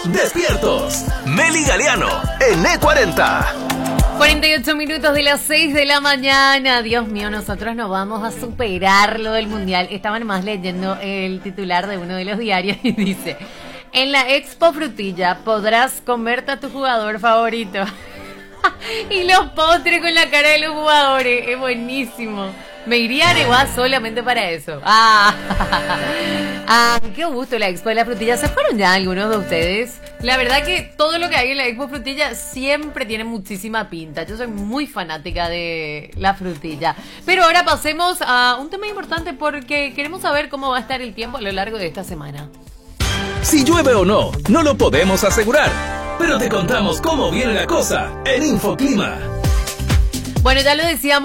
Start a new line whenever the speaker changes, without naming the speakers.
Despiertos. Meli Galeano en E40.
48 minutos de las 6 de la mañana. Dios mío, nosotros no vamos a superar lo del Mundial. Estaban más leyendo el titular de uno de los diarios y dice: en la Expo Frutilla podrás comerte a tu jugador favorito. Y los postres con la cara de los jugadores. Es buenísimo. Me iría a Areguá solamente para eso. Qué gusto la Expo de la Frutilla. ¿Se fueron ya algunos de ustedes? La verdad que todo lo que hay en la Expo Frutilla siempre tiene muchísima pinta. Yo soy muy fanática de la frutilla. Pero ahora pasemos a un tema importante porque queremos saber cómo va a estar el tiempo a lo largo de esta semana.
Si llueve o no, no lo podemos asegurar, pero te contamos cómo viene la cosa en Infoclima.
Bueno, ya lo decíamos.